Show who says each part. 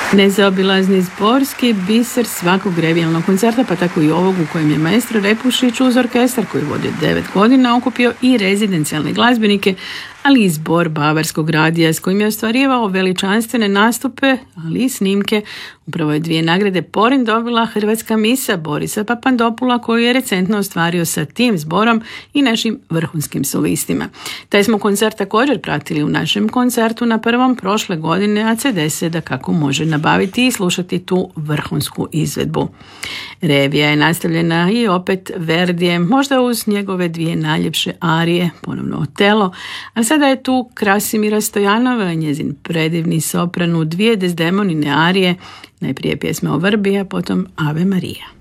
Speaker 1: Nezaobilazni zborski biser svakog revijalnog koncerta, pa tako i ovog u kojem je maestro Repušić uz orkestar koji vodi 9 godina okupio i rezidencijalne glazbenike, ali i zbor Bavarskog radija s kojim je ostvarivao veličanstvene nastupe, ali i snimke. Upravo je 2 nagrade porin dobila Hrvatska misa Borisa Papandopula koju je recentno ostvario sa tim zborom i našim vrhunskim solistima. Taj smo koncert također pratili u našem koncertu na prvom prošle godine, a CD se da kako može nabaviti i slušati tu vrhunsku izvedbu. Revija je nastavljena i opet Verdijem, možda uz njegove 2 najljepše arije, ponovno Otelo, a sada je tu Krasimira Stojanova, njezin predivni sopran u 2 Desdemonine arije, najprije pjesme o vrbi, a potom Ave Marija.